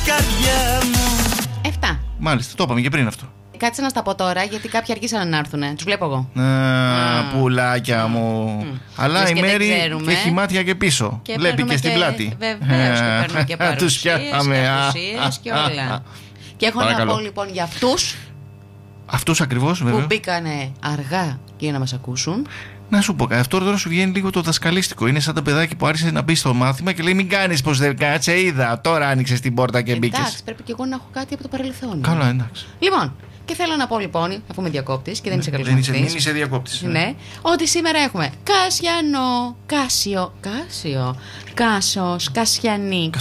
καρδιά μου. 7. Μάλιστα, το είπαμε και πριν αυτό. Κάτσε να στα πω τώρα, γιατί κάποιοι αρχίσαν να έρθουν. Τους βλέπω εγώ. Πουλάκια μου. Αλλά Λες η και δεν Μέρη ξέρουμε. έχει μάτια και πίσω. Και βλέπει και στην πλάτη. Βεβαίως, και παίρνουμε και Τους παρουσίες και πιάσαμε. απουσίες και όλα. Και έχω να Παρακαλώ. πω λοιπόν για αυτούς Αυτούς ακριβώς, βέβαια. που μπήκανε αργά για να μας ακούσουν. Να σου πω κάτι, αυτό τώρα σου βγαίνει λίγο το δασκαλίστικο. Είναι σαν τα παιδάκι που άρχισε να μπει στο μάθημα και λέει: μην κάνεις πως δεν κάτσε, είδα. Τώρα άνοιξες την πόρτα και μπήκες. Εντάξει, πρέπει και εγώ να έχω κάτι από το παρελθόν. Καλά, εντάξει. Λοιπόν, και θέλω να πω λοιπόν, αφού είμαι διακόπτης και δεν είσαι καλός Δεν μαθητής, μην είσαι διακόπτης. ναι, ότι σήμερα έχουμε Κάσιανο, Κάσιος, Κάσιανή,